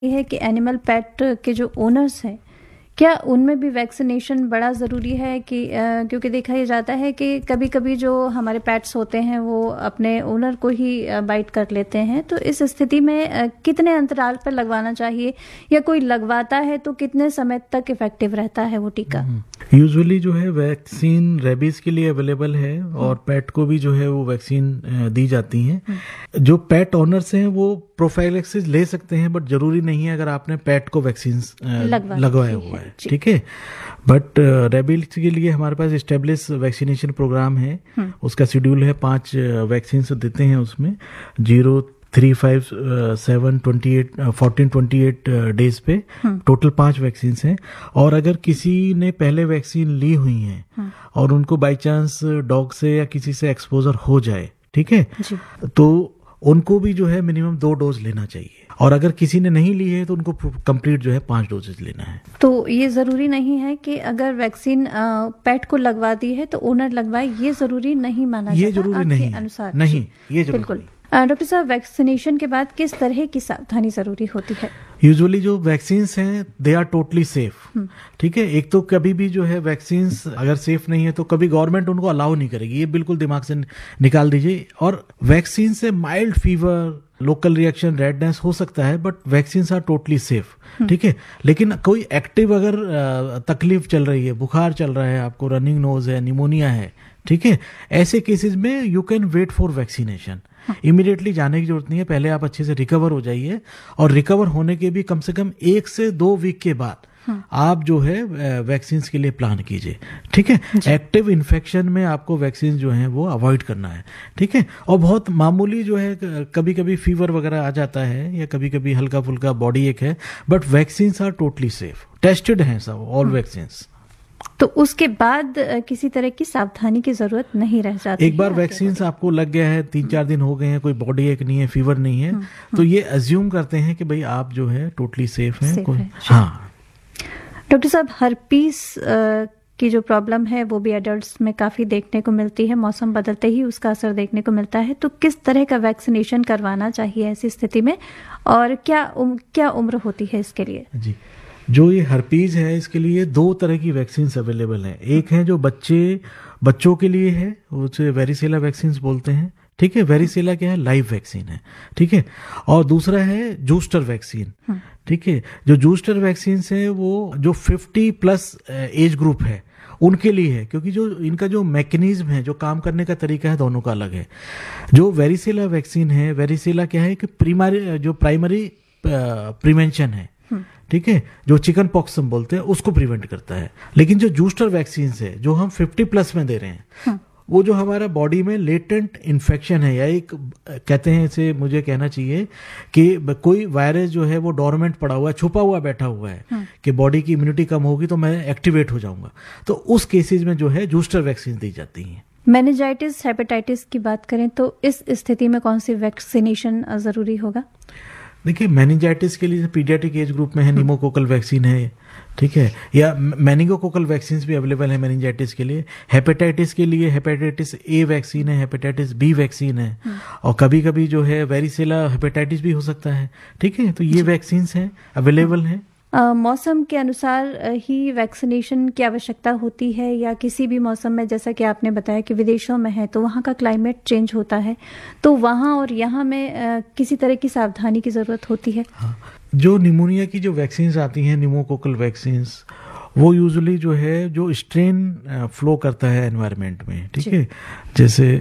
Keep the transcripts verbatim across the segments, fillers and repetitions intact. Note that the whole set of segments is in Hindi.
ये है कि एनिमल पेट के जो ओनर्स हैं, क्या उनमें भी वैक्सीनेशन बड़ा ज़रूरी है कि आ, क्योंकि देखा ये जाता है कि कभी कभी जो हमारे पेट्स होते हैं वो अपने ओनर को ही बाइट कर लेते हैं, तो इस स्थिति में आ, कितने अंतराल पर लगवाना चाहिए, या कोई लगवाता है तो कितने समय तक इफेक्टिव रहता है वो टीका? यूजुअली जो है वैक्सीन रेबीज के लिए अवेलेबल है और पेट को भी जो है वो वैक्सीन दी जाती है। जो पेट ओनर्स हैं वो प्रोफाइलैक्सिस ले सकते हैं, बट जरूरी नहीं है अगर आपने पेट को वैक्सीन लगवाया हुआ है, ठीक है। बट रेबीज के लिए हमारे पास एस्टेब्लिश वैक्सीनेशन प्रोग्राम है, उसका शेड्यूल है, पांच वैक्सीन देते हैं उसमें, zero three five seven twenty eight fourteen twenty eight days पे टोटल पांच वैक्सीन हैं। और अगर किसी ने पहले वैक्सीन ली हुई हैं और उनको बाय चांस डॉग से या किसी से एक्सपोजर हो जाए, ठीक है, तो उनको भी जो है मिनिमम दो डोज लेना चाहिए। और अगर किसी ने नहीं ली है तो उनको कंप्लीट जो है पांच डोजेज लेना है। तो ये जरूरी नहीं है कि अगर वैक्सीन पेट को लगवा दी है तो ओनर लगवाए, ये जरूरी नहीं माना ये जाता जरूरी नहीं अनुसार? नहीं, ये जरूरी बिल्कुल। डॉक्टर साहब, वैक्सीनेशन के बाद किस तरह की सावधानी जरूरी होती है? यूजुअली जो वैक्सीन्स हैं दे आर टोटली सेफ, ठीक है। एक तो कभी भी जो है वैक्सीन्स अगर सेफ नहीं है तो कभी गवर्नमेंट उनको अलाउ नहीं करेगी, ये बिल्कुल दिमाग से निकाल दीजिए। और वैक्सीन से mild fever, local reaction, redness हो सकता है, but vaccines are totally safe, ठीक है। लेकिन कोई एक्टिव अगर तकलीफ चल रही है, बुखार चल रहा है, आपको रनिंग नोज है, निमोनिया है, ठीक है, ऐसे केसेस में you can wait for vaccination. Immediately जाने की जरूरत नहीं है, पहले आप अच्छे से रिकवर हो जाइए, और रिकवर होने के भी कम से कम एक से दो वीक के बाद आप जो है वैक्सीन के लिए प्लान कीजिए, ठीक है। एक्टिव इन्फेक्शन में आपको वैक्सीन जो है वो अवॉइड करना है, ठीक है। और बहुत मामूली जो है कभी कभी फीवर वगैरह आ जाता है या कभी कभी हल्का फुल्का बॉडी एक है, but vaccine are totally safe, tested हैं सब ऑल वैक्सीन। तो उसके बाद किसी तरह की सावधानी की जरूरत नहीं रह जाती। एक बार वैक्सीन आपको लग गया है, तीन चार दिन हो गए हैं, कोई बॉडी एक नहीं है, फीवर नहीं है, तो ये अज्यूम करते हैं कि भाई आप जो है टोटली सेफ हैं। कोई हाँ। डॉक्टर साहब, हर्पीस की जो प्रॉब्लम है वो भी एडल्ट्स में काफी देखने को मिलती है, मौसम बदलते ही उसका असर देखने को मिलता है, तो किस तरह का वैक्सीनेशन करवाना चाहिए ऐसी स्थिति में, और क्या उम, क्या उम्र होती है इसके लिए? जी, जो ये हर्पीज है इसके लिए दो तरह की वैक्सीन अवेलेबल हैं। एक है जो बच्चे बच्चों के लिए है, उसे वेरिसेला वैक्सीन बोलते हैं, ठीक है। वेरिसेला क्या है? लाइव वैक्सीन है, ठीक है। और दूसरा है जूस्टर वैक्सीन, ठीक है। जो जूस्टर वैक्सीन है वो जो फिफ्टी प्लस एज ग्रुप है उनके लिए है, क्योंकि जो इनका जो मैकेनिज्म है, जो काम करने का तरीका है, दोनों का अलग है। जो वेरिसेला वैक्सीन है, वेरिसेला क्या है कि प्राइमरी जो प्राइमरी प्रिवेंशन है, ठीक है, जो चिकन पॉक्स हम बोलते हैं उसको प्रिवेंट करता है। लेकिन जो जूस्टर वैक्सीन है जो हम फिफ्टी प्लस में दे रहे हैं, वो जो हमारा बॉडी में लेटेंट इन्फेक्शन है, या एक कहते हैं इसे, मुझे कहना चाहिए कि कोई वायरस जो है वो डोरमेंट पड़ा हुआ है, छुपा हुआ बैठा हुआ है कि बॉडी की इम्यूनिटी कम होगी तो मैं एक्टिवेट हो जाऊंगा, तो उस केसेस में जो है जूस्टर वैक्सीन दी जाती है। मेनिंजाइटिस, हेपेटाइटिस की बात करें तो इस स्थिति में कौन सी वैक्सीनेशन जरूरी होगा? देखिए, मेनिंजाइटिस के लिए पीडियाट्रिक एज ग्रुप में है, निमोकोकल वैक्सीन है, ठीक है, या मेनिंगोकोकल वैक्सीन भी अवेलेबल है मेनिंजाइटिस के लिए। हेपेटाइटिस के लिए हेपेटाइटिस ए वैक्सीन है, हेपेटाइटिस बी वैक्सीन है, और कभी कभी जो है वेरिसेला हेपेटाइटिस भी हो सकता है, ठीक है। तो ये वैक्सीन हैं, अवेलेबल हैं। Uh, मौसम के अनुसार ही वैक्सीनेशन की आवश्यकता होती है, या किसी भी मौसम में, जैसा कि आपने बताया कि विदेशों में है तो वहाँ का क्लाइमेट चेंज होता है, तो वहाँ और यहाँ में uh, किसी तरह की सावधानी की जरूरत होती है? हाँ, जो निमोनिया की जो वैक्सीन आती हैं, निमोकोकल वैक्सीन, वो यूजुअली जो है जो स्ट्रेन फ्लो करता है एनवायरनमेंट में, ठीक है, जैसे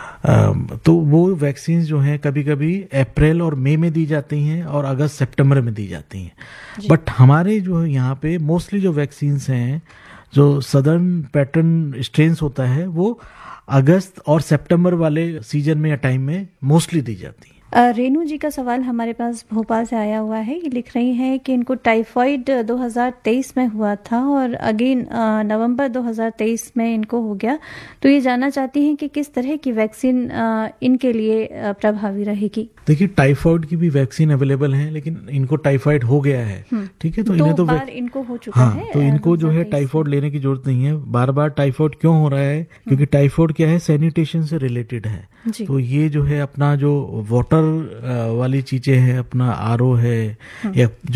तो वो वैक्सीन जो हैं कभी कभी अप्रैल और मई में दी जाती हैं और अगस्त सितंबर में दी जाती हैं। बट हमारे जो यहाँ पे मोस्टली जो वैक्सीन हैं, जो सदर्न पैटर्न स्ट्रेन्स होता है, वो अगस्त और सितंबर वाले सीजन में या टाइम में मोस्टली दी जाती है। रेनू जी का सवाल हमारे पास भोपाल से आया हुआ है। ये लिख रही हैं कि इनको टाइफाइड दो हज़ार तेईस में हुआ था और अगेन नवंबर दो हज़ार तेईस में इनको हो गया, तो ये जानना चाहती हैं कि किस तरह की वैक्सीन इनके लिए प्रभावी रहेगी। देखिए, टाइफाइड की भी वैक्सीन अवेलेबल है, लेकिन इनको टाइफाइड हो गया है, ठीक है, तो इन्हें तो बार इनको हो चुका हाँ, है, तो इनको जो है टाइफाइड लेने की जरूरत नहीं है। बार बार टाइफाइड क्यों हो रहा है? क्योंकि टाइफाइड क्या है, सैनिटेशन से रिलेटेड है। तो ये जो है अपना जो वाटर मोटर वाली चीजें हैं, अपना आर ओ है या